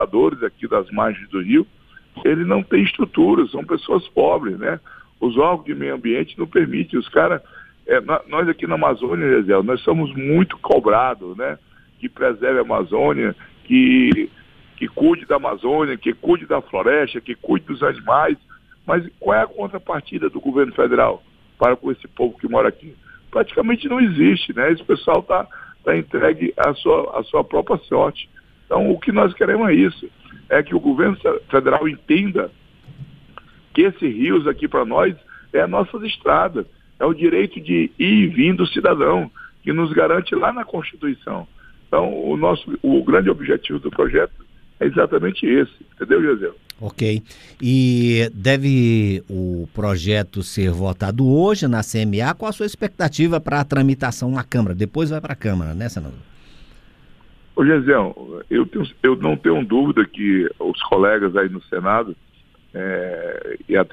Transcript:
moradores aqui das margens do rio, ele não tem estrutura, são pessoas pobres, né? Os órgãos de meio ambiente não permitem, os caras... nós aqui na Amazônia, Gisele, nós somos muito cobrados, né? Que preserve a Amazônia, que cuide da Amazônia, que cuide da floresta, que cuide dos animais. Mas qual é a contrapartida do governo federal para com esse povo que mora aqui? Praticamente não existe, né? Esse pessoal está entregue à sua própria sorte. Então, o que nós queremos é isso, é que o governo federal entenda que esses rios aqui para nós é as nossas estradas, é o direito de ir e vir do cidadão, que nos garante lá na Constituição. Então, o grande objetivo do projeto é exatamente esse, entendeu, Gisele? Ok. E deve o projeto ser votado hoje na CMA? Qual a sua expectativa para a tramitação na Câmara? Depois vai para a Câmara, né, senador? Ô, Gisele, eu não tenho dúvida que os colegas aí no Senado e até